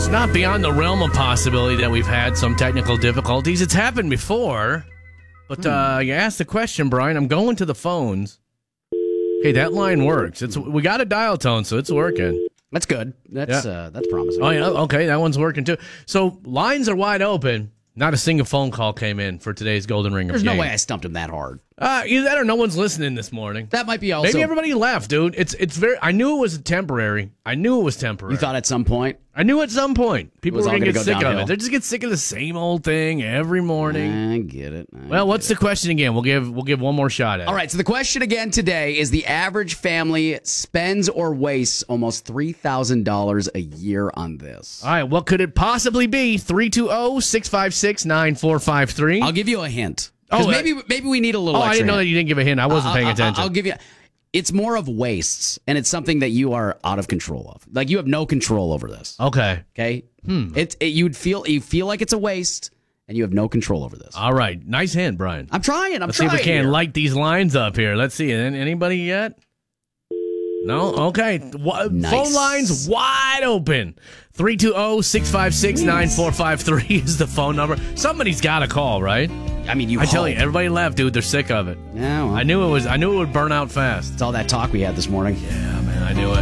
It's not beyond the realm of possibility that we've had some technical difficulties. It's happened before. But you asked the question, Brian. I'm going to the phones. Okay, that line works. We got a dial tone, so it's working. That's good. That's promising. Oh, yeah. Okay, that one's working, too. So lines are wide open. Not a single phone call came in for today's Golden Ringer. There's no way I stumped him that hard. Either that or no one's listening this morning. That might be also. Maybe everybody left, dude. It's very. I knew it was temporary. You thought at some point? I knew at some point people were going to get sick downhill. of it. They just get sick of the same old thing every morning. I get it. What's the question again? We'll give one more shot at it. All right, so the question again today is the average family spends or wastes almost $3,000 a year on this. All right, what could it possibly be? 320-656-9453. I'll give you a hint. Maybe we need a little extra I didn't know that you didn't give a hint. I wasn't paying attention. I'll give you. It's more of wastes, and it's something that you are out of control of. Like you have no control over this. Okay. Okay. You feel like it's a waste, and you have no control over this. All right. Nice hint, Brian. I'm trying. Let's see if we can light these lines up here. Let's see. Anybody yet? No? Okay. Nice. Phone lines wide open. 320-656-9453 is the phone number. Somebody's got to call, right? I mean, I tell you, everybody left, dude. They're sick of it. Yeah, well, I knew it would burn out fast. it's all that talk we had this morning. Yeah, man, I knew it.